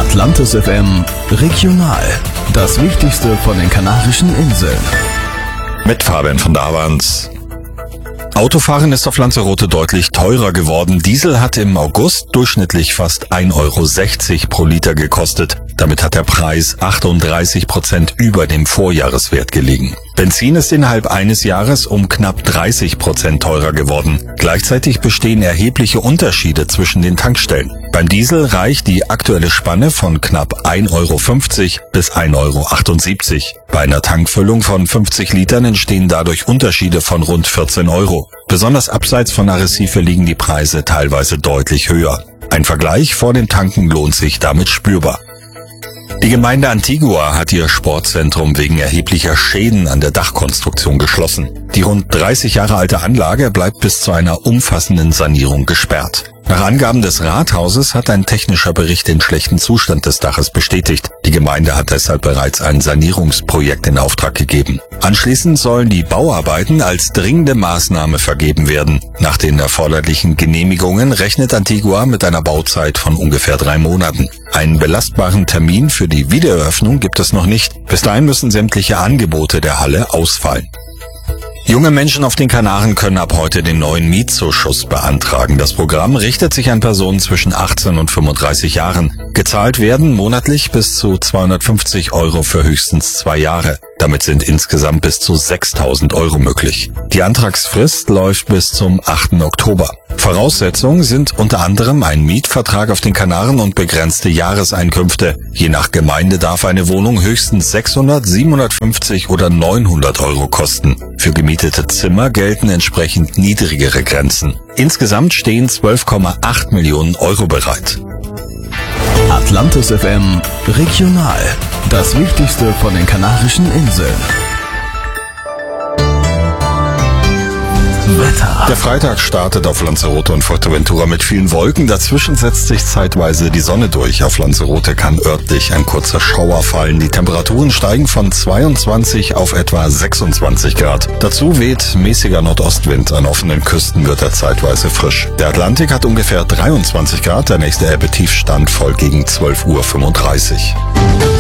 Atlantis FM Regional. Das Wichtigste von den Kanarischen Inseln. Mit Fabian von Davans. Autofahren ist auf Lanzarote deutlich teurer geworden. Diesel hat im August durchschnittlich fast 1,60 € pro Liter gekostet. Damit hat der Preis 38% über dem Vorjahreswert gelegen. Benzin ist innerhalb eines Jahres um knapp 30% teurer geworden. Gleichzeitig bestehen erhebliche Unterschiede zwischen den Tankstellen. Beim Diesel reicht die aktuelle Spanne von knapp 1,50 € bis 1,78 €. Bei einer Tankfüllung von 50 Litern entstehen dadurch Unterschiede von rund 14 €. Besonders abseits von Arrecife liegen die Preise teilweise deutlich höher. Ein Vergleich vor dem Tanken lohnt sich damit spürbar. Die Gemeinde Antigua hat ihr Sportzentrum wegen erheblicher Schäden an der Dachkonstruktion geschlossen. Die rund 30 Jahre alte Anlage bleibt bis zu einer umfassenden Sanierung gesperrt. Nach Angaben des Rathauses hat ein technischer Bericht den schlechten Zustand des Daches bestätigt. Die Gemeinde hat deshalb bereits ein Sanierungsprojekt in Auftrag gegeben. Anschließend sollen die Bauarbeiten als dringende Maßnahme vergeben werden. Nach den erforderlichen Genehmigungen rechnet Antigua mit einer Bauzeit von ungefähr 3 Monaten. Einen belastbaren Termin für die Wiedereröffnung gibt es noch nicht. Bis dahin müssen sämtliche Angebote der Halle ausfallen. Junge Menschen auf den Kanaren können ab heute den neuen Mietzuschuss beantragen. Das Programm richtet sich an Personen zwischen 18 und 35 Jahren. Gezahlt werden monatlich bis zu 250 € für höchstens 2 Jahre. Damit sind insgesamt bis zu 6.000 € möglich. Die Antragsfrist läuft bis zum 8. Oktober. Voraussetzungen sind unter anderem ein Mietvertrag auf den Kanaren und begrenzte Jahreseinkünfte. Je nach Gemeinde darf eine Wohnung höchstens 600, 750 oder 900 € kosten. Für gemietete Zimmer gelten entsprechend niedrigere Grenzen. Insgesamt stehen 12,8 Millionen € bereit. Atlantis FM Regional. Das Wichtigste von den Kanarischen Inseln. Wetter. Der Freitag startet auf Lanzarote und Fuerteventura mit vielen Wolken. Dazwischen setzt sich zeitweise die Sonne durch. Auf Lanzarote kann örtlich ein kurzer Schauer fallen. Die Temperaturen steigen von 22 auf etwa 26 Grad. Dazu weht mäßiger Nordostwind. An offenen Küsten wird er zeitweise frisch. Der Atlantik hat ungefähr 23 Grad. Der nächste Ebbetiefstand folgt gegen 12:35 Uhr.